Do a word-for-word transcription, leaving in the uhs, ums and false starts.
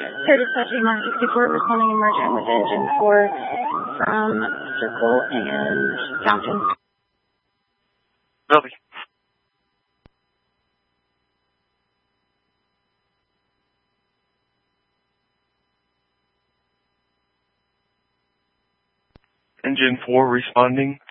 Here dispatching Mark sixty-four, responding emergent with engine four from Circle and Fountain. Copy. Engine four responding.